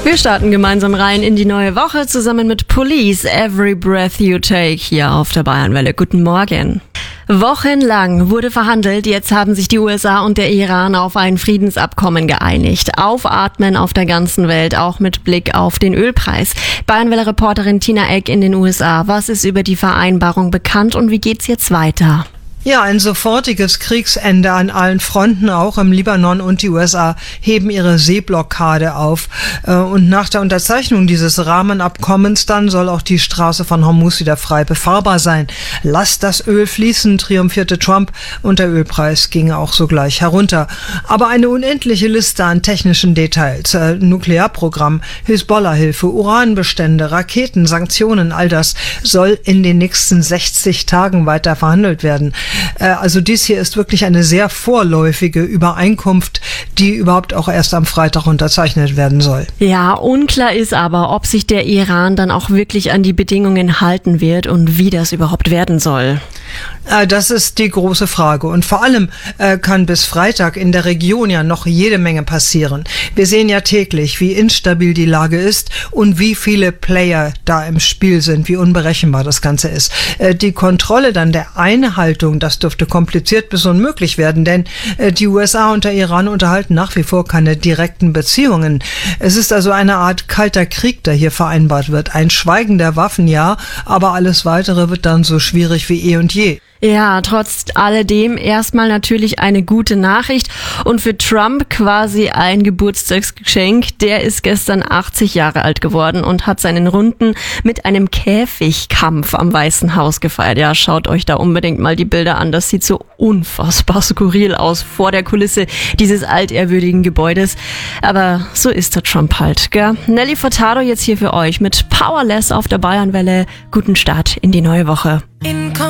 Wir starten gemeinsam rein in die neue Woche zusammen mit Police, Every Breath You Take hier auf der Bayernwelle. Guten Morgen. Wochenlang wurde verhandelt, jetzt haben sich die USA und der Iran auf ein Friedensabkommen geeinigt. Aufatmen auf der ganzen Welt, auch mit Blick auf den Ölpreis. Bayernwelle-Reporterin Tina Eck in den USA. Was ist über die Vereinbarung bekannt und wie geht's jetzt weiter? Ja, ein sofortiges Kriegsende an allen Fronten, auch im Libanon, und die USA heben ihre Seeblockade auf. Und nach der Unterzeichnung dieses Rahmenabkommens dann soll auch die Straße von Hormuz wieder frei befahrbar sein. Lasst das Öl fließen, triumphierte Trump, und der Ölpreis ging auch sogleich herunter. Aber eine unendliche Liste an technischen Details, Nuklearprogramm, Hisbollah-Hilfe, Uranbestände, Raketen, Sanktionen, all das soll in den nächsten 60 Tagen weiter verhandelt werden. Also dies hier ist wirklich eine sehr vorläufige Übereinkunft, die überhaupt auch erst am Freitag unterzeichnet werden soll. Ja, unklar ist aber, ob sich der Iran dann auch wirklich an die Bedingungen halten wird und wie das überhaupt werden soll. Das ist die große Frage. Und vor allem kann bis Freitag in der Region ja noch jede Menge passieren. Wir sehen ja täglich, wie instabil die Lage ist und wie viele Player da im Spiel sind, wie unberechenbar das Ganze ist. Die Kontrolle dann der Einhaltung, das dürfte kompliziert bis unmöglich werden, denn die USA und der Iran unterhalten nach wie vor keine direkten Beziehungen. Es ist also eine Art kalter Krieg, der hier vereinbart wird. Ein Schweigen der Waffen, ja, aber alles Weitere wird dann so schwierig wie eh und je. Ja, trotz alledem erstmal natürlich eine gute Nachricht und für Trump quasi ein Geburtstagsgeschenk. Der ist gestern 80 Jahre alt geworden und hat seinen Runden mit einem Käfigkampf am Weißen Haus gefeiert. Ja, schaut euch da unbedingt mal die Bilder an. Das sieht so unfassbar skurril aus vor der Kulisse dieses altehrwürdigen Gebäudes. Aber so ist der Trump halt, gell? Nelly Furtado jetzt hier für euch mit Powerless auf der Bayernwelle. Guten Start in die neue Woche.